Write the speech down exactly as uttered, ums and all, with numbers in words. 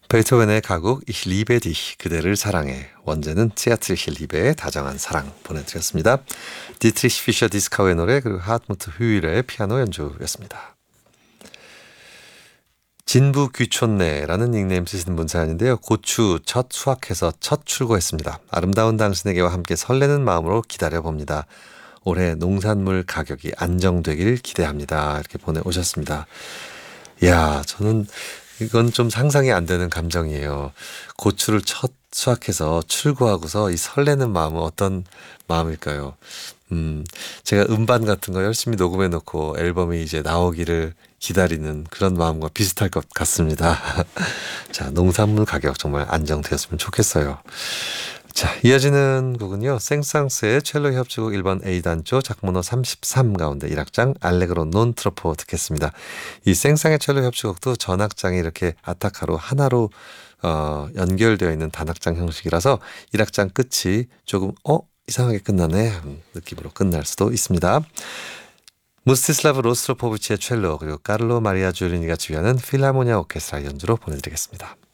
베토벤의 가곡 Ich liebe dich 그대를 사랑해 원제는 츠야트리히 리베의 다정한 사랑 보내드렸습니다. 디트리히 피셔 디스카우의 노래 그리고 하트무트 휴일의 피아노 연주였습니다. 진부 귀촌네라는 닉네임 쓰시는 분 사연인데요. 고추 첫 수확해서 첫 출고했습니다. 아름다운 당신에게와 함께 설레는 마음으로 기다려봅니다. 올해 농산물 가격이 안정되길 기대합니다. 이렇게 보내오셨습니다. 이야, 저는 이건 좀 상상이 안 되는 감정이에요. 고추를 첫 수확해서 출고하고서 이 설레는 마음은 어떤 마음일까요? 음, 제가 음반 같은 거 열심히 녹음해 놓고 앨범이 이제 나오기를 기다리는 그런 마음과 비슷할 것 같습니다. 자, 농산물 가격 정말 안정되었으면 좋겠어요. 자, 이어지는 곡은요. 생상스의 첼로 협주곡 일 번 A단조 작문호 삼십삼 가운데 일 악장 알레그로 논 트로포 듣겠습니다. 이 생상의 첼로 협주곡도 전악장이 이렇게 아타카로 하나로 어, 연결되어 있는 단악장 형식이라서 일 악장 끝이 조금 어? 이상하게 끝나네 하는 느낌으로 끝날 수도 있습니다. 무스티슬라브 로스트로포비치의 첼로 그리고 카를로 마리아 주리니가 지휘하는 필하모니아 오케스트라 연주로 보내드리겠습니다.